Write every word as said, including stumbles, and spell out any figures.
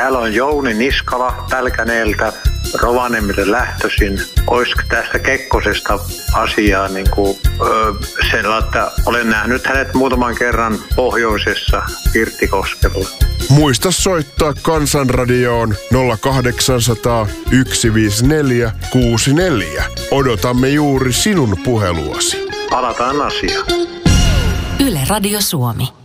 Täällä on Jouni Niskala Pälkäneeltä, Rovaniemelle lähtöisin. Olisiko tästä Kekkosesta asiaa niin kuin, öö, sellainen, että olen nähnyt hänet muutaman kerran pohjoisessa Pirttikoskella. Muista soittaa Kansanradioon nolla kahdeksansataa yksi viisi neljä kuusi neljä. Odotamme juuri sinun puheluasi. Palataan asiaan. Yle Radio Suomi.